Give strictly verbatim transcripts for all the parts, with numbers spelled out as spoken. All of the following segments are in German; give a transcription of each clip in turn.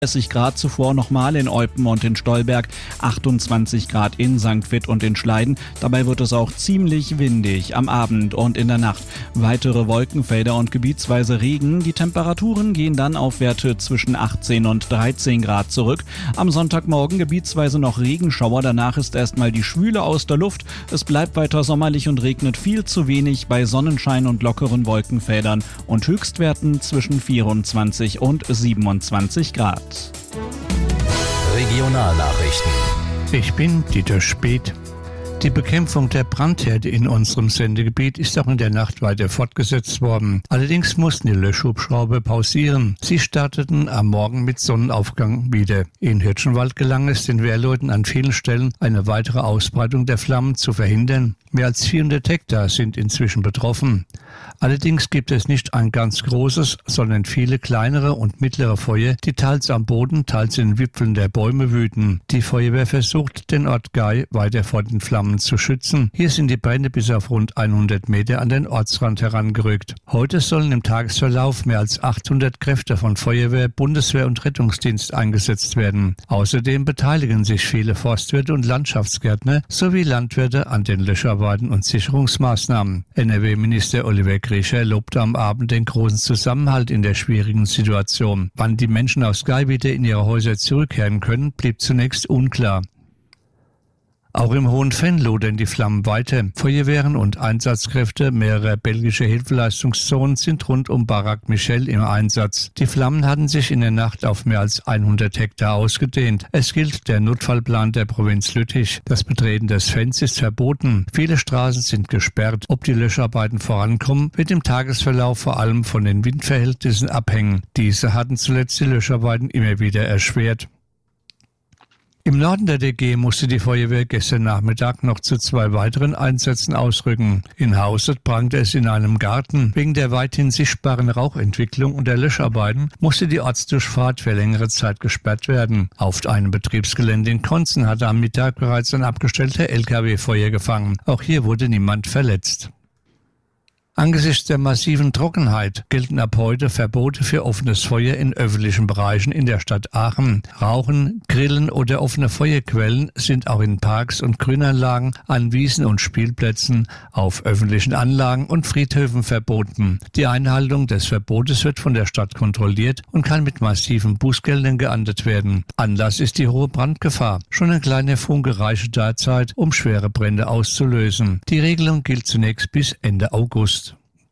dreißig Grad, zuvor nochmal in Eupen und in Stolberg, achtundzwanzig Grad in Sankt Vith und in Schleiden. Dabei wird es auch ziemlich windig am Abend und in der Nacht. Weitere Wolkenfelder und gebietsweise Regen. Die Temperaturen gehen dann auf Werte zwischen achtzehn und dreizehn Grad zurück. Am Sonntagmorgen gebietsweise noch Regenschauer, danach ist erstmal die Schwüle aus der Luft. Es bleibt weiter sommerlich und regnet viel zu wenig bei Sonnenschein und lockeren Wolkenfeldern und Höchstwerten zwischen vierundzwanzig und siebenundzwanzig Grad. Regionalnachrichten. Ich bin Dieter Speth. Die Bekämpfung der Brandherde in unserem Sendegebiet ist auch in der Nacht weiter fortgesetzt worden. Allerdings mussten die Löschhubschrauber pausieren. Sie starteten am Morgen mit Sonnenaufgang wieder. In Hirschenwald gelang es den Wehrleuten an vielen Stellen, eine weitere Ausbreitung der Flammen zu verhindern. Mehr als vierhundert Hektar sind inzwischen betroffen. Allerdings gibt es nicht ein ganz großes, sondern viele kleinere und mittlere Feuer, die teils am Boden, teils in den Wipfeln der Bäume wüten. Die Feuerwehr versucht, den Ort Gay weiter vor den Flammen zu schützen. Hier sind die Brände bis auf rund hundert Meter an den Ortsrand herangerückt. Heute sollen im Tagesverlauf mehr als achthundert Kräfte von Feuerwehr, Bundeswehr und Rettungsdienst eingesetzt werden. Außerdem beteiligen sich viele Forstwirte und Landschaftsgärtner sowie Landwirte an den Löscharbeiten und Sicherungsmaßnahmen. N R W-Minister Oliver Grischer lobte am Abend den großen Zusammenhalt in der schwierigen Situation. Wann die Menschen aus Gay wieder in ihre Häuser zurückkehren können, blieb zunächst unklar. Auch im Hohen Venn lodern die Flammen weiter. Feuerwehren und Einsatzkräfte mehrerer belgischer Hilfeleistungszonen sind rund um Barak Michel im Einsatz. Die Flammen hatten sich in der Nacht auf mehr als hundert Hektar ausgedehnt. Es gilt der Notfallplan der Provinz Lüttich. Das Betreten des Venns ist verboten. Viele Straßen sind gesperrt. Ob die Löscharbeiten vorankommen, wird im Tagesverlauf vor allem von den Windverhältnissen abhängen. Diese hatten zuletzt die Löscharbeiten immer wieder erschwert. Im Norden der D G musste die Feuerwehr gestern Nachmittag noch zu zwei weiteren Einsätzen ausrücken. In Hauset brannte es in einem Garten. Wegen der weithin sichtbaren Rauchentwicklung und der Löscharbeiten musste die Ortsdurchfahrt für längere Zeit gesperrt werden. Auf einem Betriebsgelände in Konzen hatte am Mittag bereits ein abgestellter L K W Feuer gefangen. Auch hier wurde niemand verletzt. Angesichts der massiven Trockenheit gelten ab heute Verbote für offenes Feuer in öffentlichen Bereichen in der Stadt Aachen. Rauchen, Grillen oder offene Feuerquellen sind auch in Parks und Grünanlagen, an Wiesen und Spielplätzen, auf öffentlichen Anlagen und Friedhöfen verboten. Die Einhaltung des Verbotes wird von der Stadt kontrolliert und kann mit massiven Bußgeldern geahndet werden. Anlass ist die hohe Brandgefahr. Schon ein kleiner Funke reiche derzeit, um schwere Brände auszulösen. Die Regelung gilt zunächst bis Ende August.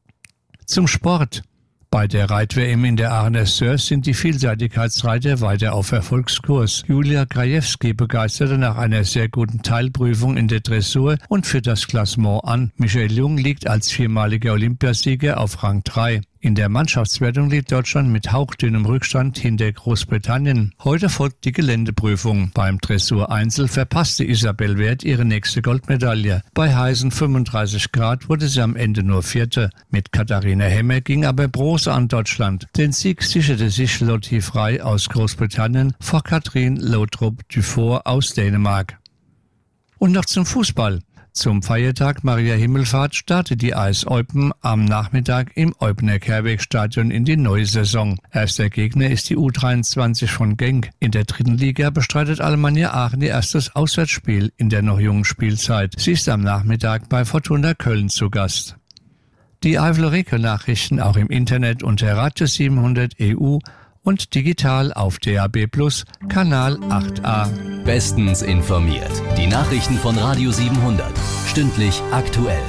Zum Sport. Bei der Reit-W M in der Aachener Sörs sind die Vielseitigkeitsreiter weiter auf Erfolgskurs. Julia Krajewski begeisterte nach einer sehr guten Teilprüfung in der Dressur und führt das Klassement an. Michael Jung liegt als viermaliger Olympiasieger auf Rang drei. In der Mannschaftswertung liegt Deutschland mit hauchdünnem Rückstand hinter Großbritannien. Heute folgt die Geländeprüfung. Beim Dressur-Einzel verpasste Isabel Wert ihre nächste Goldmedaille. Bei heißen fünfunddreißig Grad wurde sie am Ende nur Vierte. Mit Katharina Hemmer ging aber Bronze an Deutschland. Den Sieg sicherte sich Lottie Frey aus Großbritannien vor Katrin Lautrup-Dufour aus Dänemark. Und noch zum Fußball. Zum Feiertag Maria Himmelfahrt startet die A S Eupen am Nachmittag im Eupener Kehrwegstadion in die neue Saison. Erster Gegner ist die U dreiundzwanzig von Genk. In der dritten Liga bestreitet Alemannia Aachen ihr erstes Auswärtsspiel in der noch jungen Spielzeit. Sie ist am Nachmittag bei Fortuna Köln zu Gast. Die Eifel-Regio-Nachrichten auch im Internet unter Radio siebenhundert E U und digital auf D A B Plus, Kanal acht a. Bestens informiert. Die Nachrichten von Radio siebenhundert. Stündlich aktuell.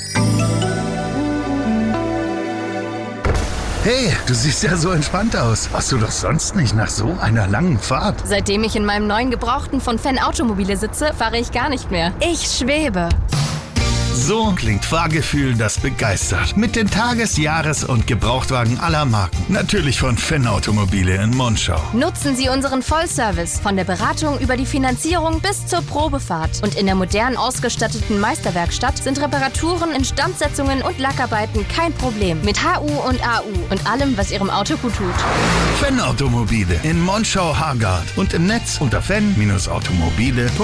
Hey, du siehst ja so entspannt aus. Warst du doch sonst nicht nach so einer langen Fahrt? Seitdem ich in meinem neuen Gebrauchten von Fenn Automobile sitze, fahre ich gar nicht mehr. Ich schwebe. So klingt Fahrgefühl, das begeistert. Mit den Tages-, Jahres- und Gebrauchtwagen aller Marken. Natürlich von Fenn Automobile in Monschau. Nutzen Sie unseren Vollservice von der Beratung über die Finanzierung bis zur Probefahrt. Und in der modern ausgestatteten Meisterwerkstatt sind Reparaturen, Instandsetzungen und Lackarbeiten kein Problem. Mit H U und A U und allem, was Ihrem Auto gut tut. Fenn Automobile in Monschau-Hargard und im Netz unter fenn Bindestrich automobile punkt de.